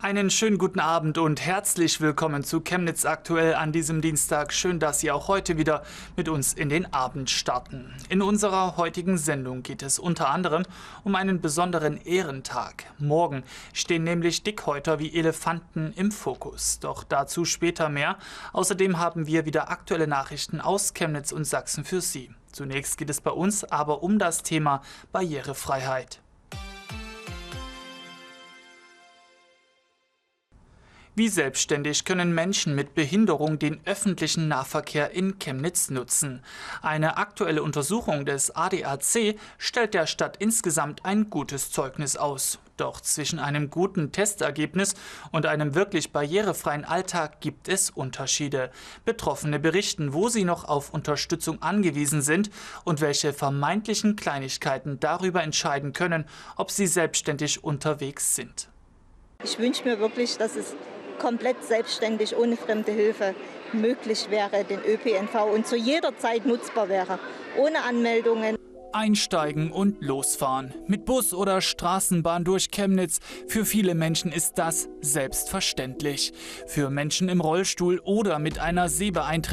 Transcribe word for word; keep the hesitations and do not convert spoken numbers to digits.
Einen schönen guten Abend und herzlich willkommen zu Chemnitz aktuell an diesem Dienstag. Schön, dass Sie auch heute wieder mit uns in den Abend starten. In unserer heutigen Sendung geht es unter anderem um einen besonderen Ehrentag. Morgen stehen nämlich Dickhäuter wie Elefanten im Fokus. Doch dazu später mehr. Außerdem haben wir wieder aktuelle Nachrichten aus Chemnitz und Sachsen für Sie. Zunächst geht es bei uns aber um das Thema Barrierefreiheit. Wie selbstständig können Menschen mit Behinderung den öffentlichen Nahverkehr in Chemnitz nutzen? Eine aktuelle Untersuchung des A D A C stellt der Stadt insgesamt ein gutes Zeugnis aus. Doch zwischen einem guten Testergebnis und einem wirklich barrierefreien Alltag gibt es Unterschiede. Betroffene berichten, wo sie noch auf Unterstützung angewiesen sind und welche vermeintlichen Kleinigkeiten darüber entscheiden können, ob sie selbstständig unterwegs sind. Ich wünsche mir wirklich, dass es komplett selbstständig, ohne fremde Hilfe möglich wäre, den Ö P N V und zu jeder Zeit nutzbar wäre, ohne Anmeldungen. Einsteigen und losfahren. Mit Bus oder Straßenbahn durch Chemnitz. Für viele Menschen ist das selbstverständlich. Für Menschen im Rollstuhl oder mit einer Sehbeeinträchtigung